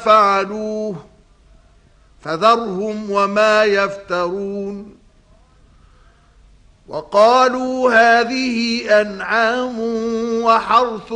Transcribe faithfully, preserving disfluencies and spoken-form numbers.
فعلوه فذرهم وما يفترون وقالوا هذه أنعام وحرث